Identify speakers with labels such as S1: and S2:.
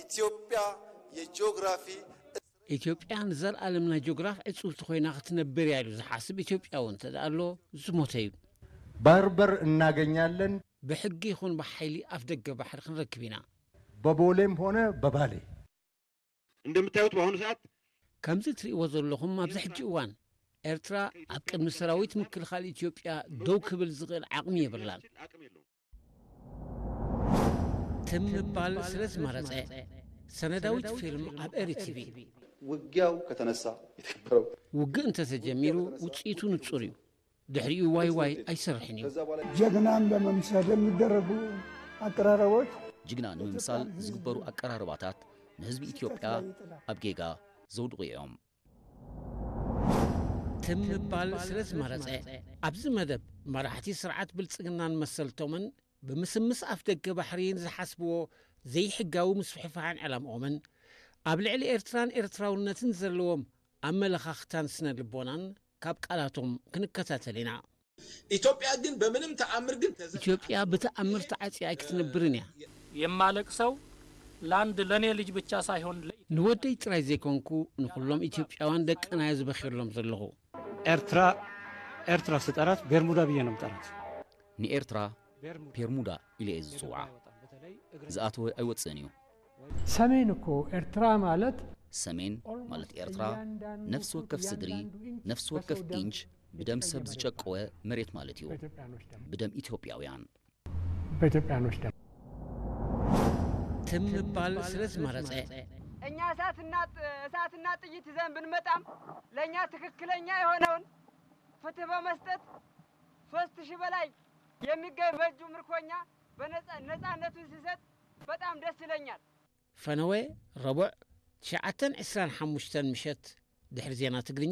S1: ኢትዮጵያ የጂኦግራፊ
S2: ኢትዮጵያን ዘርአለምና ጂኦግራፍ እጹብት ኮይና ክትነብር ያሉ ዝሓስብ ኢትዮጵያውን ተዳሎ ዝሞተዩ
S3: ባርበር እናገኛለን
S2: በሕጊ ይኹን በኃይሊ አፍደገ ባህር ክንረክብና
S3: በቦሌም ሆነ በባሌ
S4: እንደምታዩት በአሁኑ ሰዓት
S2: ከምዚ ትሪእዎ ዘለኹም ኣብዚ ሕጂ እዋን ኤርትራ ኣብ ቅድሚ ሰራዊት ምክልኻል ኢትዮጵያ ደው ክብል ዝኽእል ዓቕሚ የብላን ትምባል ስለዝመረፀ ሰነዳዊት ፊልም ኣብ ኤርቲቪ
S1: ውጊያው ከተነሳ የተከበረው
S2: ውግእ እንተተጀሚሩ ውጽኢቱ ንጹር እዩ ድሕሪኡ ዋይ ዋይ አይሰርሕን እዩ
S5: ጀግናን ለመምሰል የሚደረጉ አቀራረቦች
S6: ጅግና ንምምሳል ዝግበሩ አቀራረባታት ንህዝቢ ኢትዮጵያ ኣብ ጌጋ ዘውድቑ እዮም
S2: ትምባል ስለዝመረፀ ኣብዚ መደብ መራሕቲ ስርዓት ብልጽግናን መሰልቶምን ብምስምስ ኣፍ ደገ ባሕሪን ዝሓስብዎ ዘይሕጋዊ ምስፍሕፋሕን ዕላምኦምን ኣብ ልዕሊ ኤርትራን ኤርትራውነትን ዘለዎም ኣመለኻኽታን ስነ ልቦናን ካብ ቃላቶም ክንከታተል ኢና
S7: ኢትዮጵያ ግን በምንም ተአምር ግን
S2: ኢትዮጵያ በተአምር ተዓጽያ ክትነብርን ያ
S8: የማለቅሰው ላንድ ለኔ ልጅ ብቻ ሳይሆን
S2: ንወደይ ጥራይ ዘይኮንኩ ንኹሎም ኢትዮጵያውያን ደቅና ዝበኺርሎም ዘለኹ
S9: ኤርትራ ስጠራት ቤርሙዳ ብዬ ነው ምጠራት
S6: ንኤርትራ ቤርሙዳ ኢለ ዝጽውዓ ዝኣተወ ኣይወፅን እዩ
S5: ሰሜን እኮ ኤርትራ ማለት
S6: ሰሜን ማለት ኤርትራ ነፍስ ወከፍ ስድሪ ነፍስ ወከፍ ኢንች بدم سبز جقوة مريت مالتيو بدم إثيوبياويان
S5: በኢትዮጵያኖች ደም
S2: ትምባል ስለዝመረፀ
S10: እኛ እሳትና ጥይት ይዘን ብንመጣም ለኛ ትክክለኛ የሆነውን ፍትህ በመስጠት 3000 በላይ የሚገኝ በእጁ ምርኮኛ በነፃነቱን ሲሰጥ በጣም ደስ ይለኛል
S2: ፈነወ ረቡዕ 9:25 ምሽት ድሕሪ ዜና ትግርኛ